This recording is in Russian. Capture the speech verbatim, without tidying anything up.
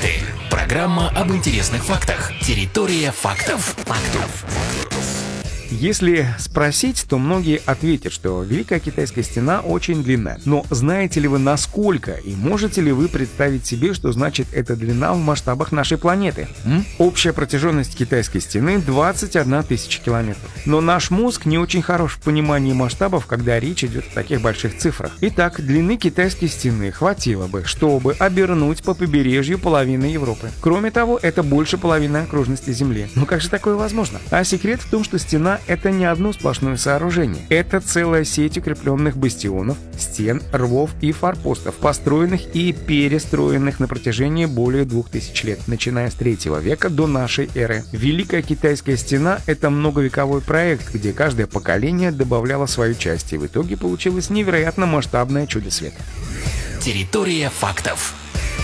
Факты. Программа об интересных фактах. Территория фактов. Фактов. Если спросить, то многие ответят, что Великая Китайская стена очень длинная. Но знаете ли вы, насколько, и можете ли вы представить себе, что значит эта длина в масштабах нашей планеты? М? Общая протяженность Китайской стены двадцать одна тысяча километров. Но наш мозг не очень хорош в понимании масштабов, когда речь идет о таких больших цифрах. Итак, длины Китайской стены хватило бы, чтобы обернуть по побережью половины Европы. Кроме того, это больше половины окружности Земли. Но как же такое возможно? А секрет в том, что стена — это не одно сплошное сооружение. Это целая сеть укрепленных бастионов, стен, рвов и форпостов, построенных и перестроенных на протяжении более двух тысяч лет, начиная с третьего века до нашей эры. Великая Китайская стена — это многовековой проект, где каждое поколение добавляло свою часть, и в итоге получилось невероятно масштабное чудо света. Территория фактов.